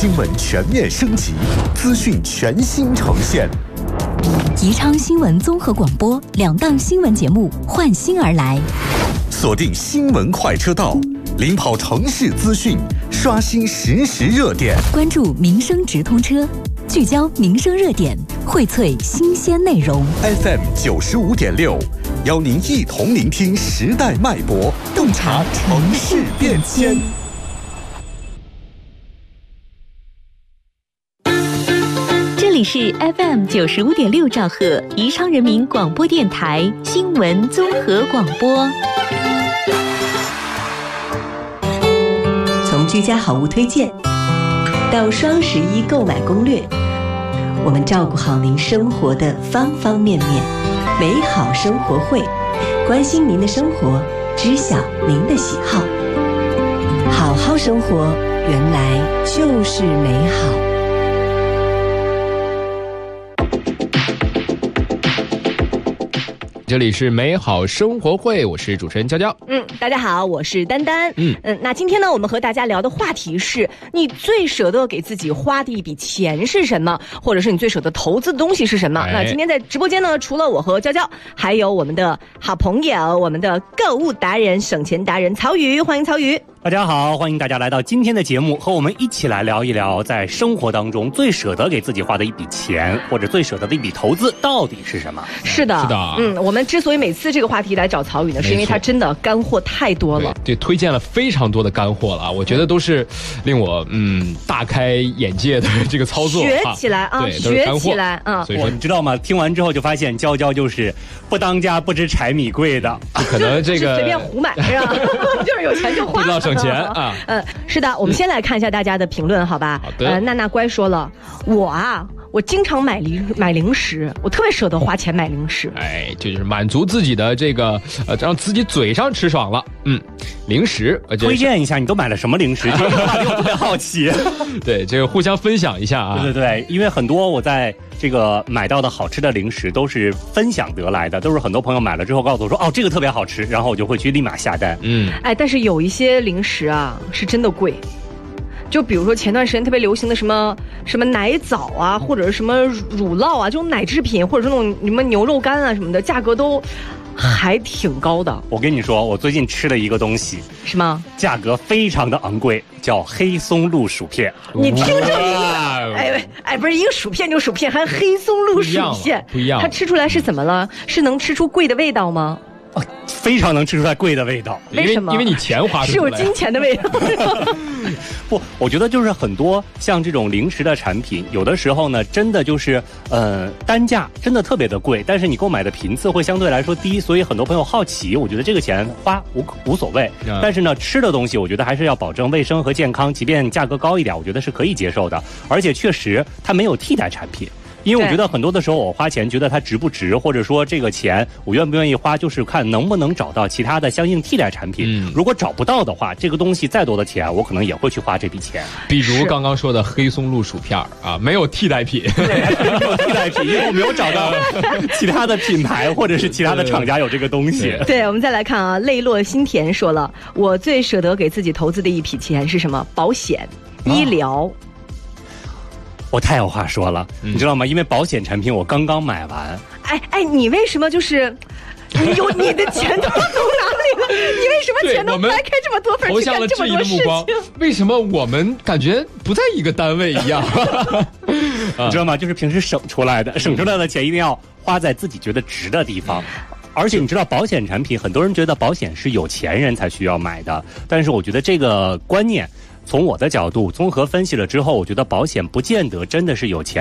新闻全面升级，资讯全新呈现。 宜昌新闻综合广播2档新闻节目换新而来， 锁定新闻快车道，领跑城市资讯，刷新实时热点， 关注民生直通车，聚焦民生热点，荟萃新鲜内容。 FM 95.6，邀您一同聆听时代脉搏，洞察城市变迁。 这里是 FM 95.6兆赫宜昌人民广播电台新闻综合广播。 从居家好物推荐到双11购买攻略，我们照顾好您生活的方方面面。美好生活会，关心您的生活，知晓您的喜好。好好生活，原来就是美好。 这里是美好生活会，我是主持人娇娇。 大家好，我是丹丹。那今天呢，我们和大家聊的话题是你最舍得给自己花的一笔钱是什么，或者是你最舍得投资的东西是什么？那今天在直播间呢，除了我和娇娇，还有我们的好朋友，我们的购物达人、省钱达人曹宇，欢迎曹宇。 大家好，欢迎大家来到今天的节目，和我们一起来聊一聊在生活当中最舍得给自己花的一笔钱，或者最舍得的一笔投资到底是什么？ 是的，我们之所以每次这个话题来找曹宇呢，是因为他真的干货太多了， 对，推荐了非常多的干货了啊，我觉得都是令我大开眼界的这个操作， 学起来啊，学起来啊。 所以说你知道吗？听完之后就发现娇娇就是不当家不知柴米贵的， 可能这个随便胡买是吧？就是有钱就花， 不知道省钱啊。 是的，我们先来看一下大家的评论，好吧？ 好的。 娜娜乖说了，我经常买零食，我特别舍得花钱买零食。 就是满足自己的这个让自己嘴上吃爽了。零食推荐一下，你都买了什么零食？这个话题我特别好奇。 对，这个互相分享一下啊。 对，因为很多我在这个买到的好吃的零食都是分享得来的，都是很多朋友买了之后告诉我说，这个特别好吃，然后我就会去立马下单。 但是有一些零食啊是真的贵。就比如说前段时间特别流行的什么奶枣啊，或者是什么乳酪啊，这种奶制品，或者是那种什么牛肉干啊什么的，价格都还挺高的。 我跟你说，我最近吃了一个东西， 是吗？价格非常的昂贵，叫黑松露薯片。 你听这名字，不是一个薯片就薯片，还黑松露薯片， 不一样。 它吃出来是怎么了？是能吃出贵的味道吗？ 非常能吃出来贵的味道。 为什么？ 因为你钱花出来是有金钱的味道。 不，我觉得就是很多像这种零食的产品，有的时候呢，真的就是单价真的特别的贵，但是你购买的频次会相对来说低，所以很多朋友好奇，我觉得这个钱花无所谓。但是呢，吃的东西我觉得还是要保证卫生和健康，即便价格高一点，我觉得是可以接受的。而且确实它没有替代产品。因为我觉得很多的时候我花钱觉得它值不值，或者说这个钱我愿不愿意花，就是看能不能找到其他的相应替代产品。如果找不到的话，这个东西再多的钱我可能也会去花这笔钱。 比如刚刚说的黑松露薯片啊，没有替代品。 没有替代品，因为我没有找到其他的品牌或者是其他的厂家有这个东西。 对，我们再来看啊，泪落心田说了，我最舍得给自己投资的一笔钱是什么？保险、医疗。 我太有话说了，你知道吗？因为保险产品我刚刚买完。 你为什么就是有你的钱都从哪里了？你为什么钱能掰开这么多份去干这么多事情？ 为什么我们感觉不在一个单位一样？ 你知道吗？就是平时省出来的钱一定要花在自己觉得值的地方。而且你知道，保险产品很多人觉得保险是有钱人才需要买的，但是我觉得这个观念从我的角度综合分析了之后，我觉得保险不见得真的是有钱